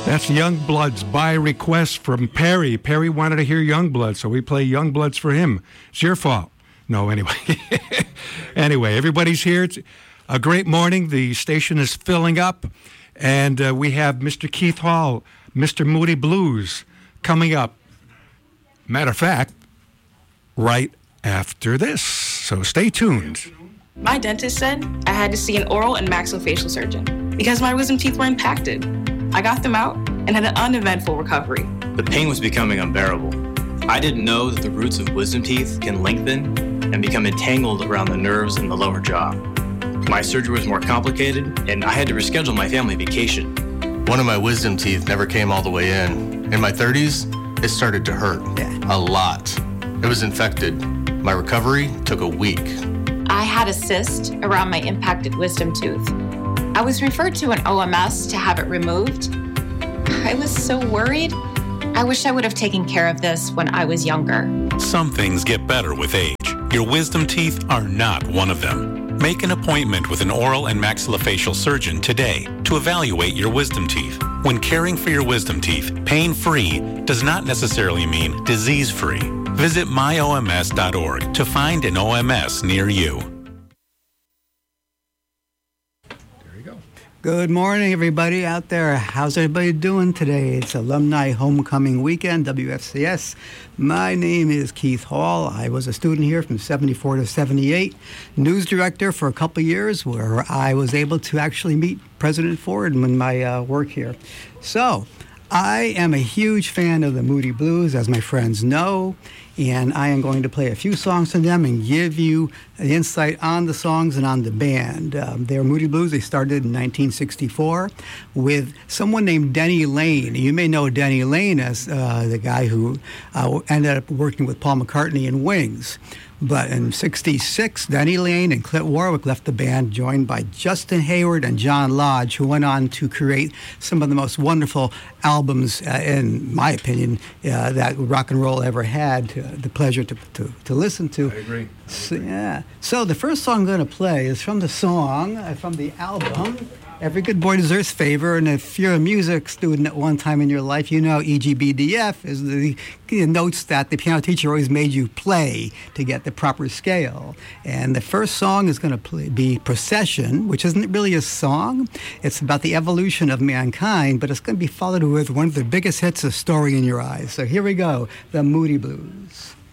That's Youngbloods by request from Perry. Perry wanted to hear Youngbloods, so we play Youngbloods for him. It's your fault. No, anyway. Anyway, everybody's here. It's a great morning. The station is filling up, and we have Mr. Keith Hall, Mr. Moody Blues, coming up. Matter of fact, right after this. So stay tuned. My dentist said I had to see an oral and maxillofacial surgeon because my wisdom teeth were impacted. I got them out and had an uneventful recovery. The pain was becoming unbearable. I didn't know that the roots of wisdom teeth can lengthen and become entangled around the nerves in the lower jaw. My surgery was more complicated, and I had to reschedule my family vacation. One of my wisdom teeth never came all the way in. In my 30s, it started to hurt a lot. It was infected. My recovery took a week. I had a cyst around my impacted wisdom tooth. I was referred to an OMS to have it removed. I was so worried. I wish I would have taken care of this when I was younger. Some things get better with age. Your wisdom teeth are not one of them. Make an appointment with an oral and maxillofacial surgeon today to evaluate your wisdom teeth. When caring for your wisdom teeth, pain-free does not necessarily mean disease-free. Visit myoms.org to find an OMS near you. Good morning, everybody out there. How's everybody doing today? It's Alumni Homecoming Weekend, WFCS. My name is Keith Hall. I was a student here from 74 to 78, news director for a couple of years, where I was able to actually meet President Ford in my work here. So, I am a huge fan of the Moody Blues, as my friends know, and I am going to play a few songs from them and give you an insight on the songs and on the band. They're Moody Blues. They started in 1964 with someone named Denny Lane. You may know Denny Lane as the guy who ended up working with Paul McCartney in Wings. But in 66, Denny Lane and Clint Warwick left the band, joined by Justin Hayward and John Lodge, who went on to create some of the most wonderful albums, in my opinion, that rock and roll ever had. The pleasure to listen to. I agree. So, yeah. So the first song I'm going to play is from the album, Every Good Boy Deserves Favor. And if you're a music student at one time in your life, you know EGBDF is the notes that the piano teacher always made you play to get the proper scale. And the first song is going to be Procession, which isn't really a song. It's about the evolution of mankind, but it's going to be followed with one of the biggest hits, A Story in Your Eyes. So here we go, the Moody Blues.